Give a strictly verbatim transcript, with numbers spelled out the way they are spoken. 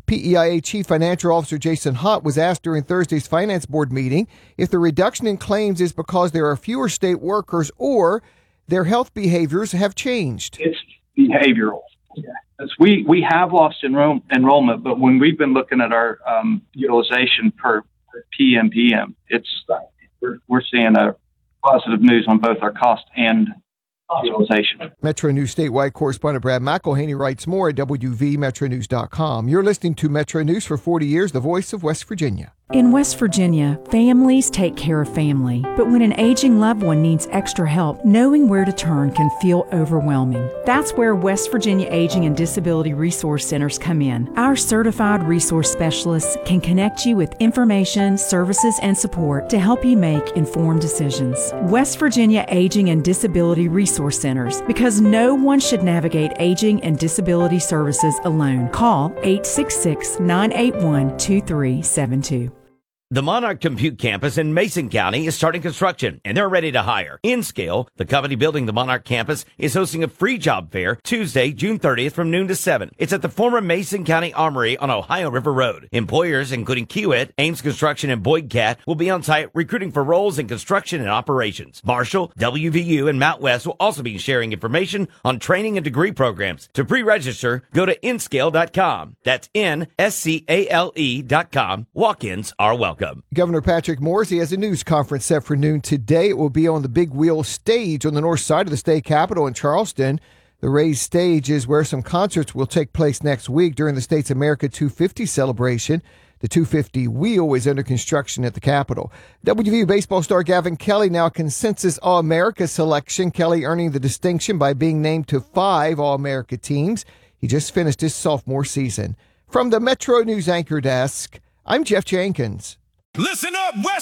P E I A Chief Financial Officer Jason Hott was asked during Thursday's Finance Board meeting if the reduction in claims is because there are fewer state workers or their health behaviors have changed. It's behavioral. Yeah. As we, we have lost enroll, enrollment, but when we've been looking at our um, utilization per, per P M P M, it's we're, we're seeing a positive news on both our cost and utilization. Metro News statewide correspondent Brad McElhaney writes more at W V Metro News dot com. You're listening to Metro News for forty years, the voice of West Virginia. In West Virginia, families take care of family. But when an aging loved one needs extra help, knowing where to turn can feel overwhelming. That's where West Virginia Aging and Disability Resource Centers come in. Our certified resource specialists can connect you with information, services, and support to help you make informed decisions. West Virginia Aging and Disability Resource Centers, because no one should navigate aging and disability services alone. Call eight six six, nine eight one, two three seven two. The Monarch Compute campus in Mason County is starting construction, and they're ready to hire. InScale, the company building the Monarch campus, is hosting a free job fair Tuesday, June thirtieth from noon to seven. It's at the former Mason County Armory on Ohio River Road. Employers, including Kiewit, Ames Construction, and Boyd Cat, will be on site recruiting for roles in construction and operations. Marshall, W V U, and Mount West will also be sharing information on training and degree programs. To pre-register, go to inscale dot com. That's N S C A L E dot com. Walk-ins are welcome. Governor Patrick Morrisey has a news conference set for noon today. It will be on the Big Wheel stage on the north side of the state capitol in Charleston. The raised stage is where some concerts will take place next week during the state's America two fifty celebration. The two fifty wheel is under construction at the Capitol. W V U baseball star Gavin Kelly now a consensus All-America selection. Kelly earning the distinction by being named to five All-America teams. He just finished his sophomore season. From the Metro News Anchor Desk, I'm Jeff Jenkins. Listen up, West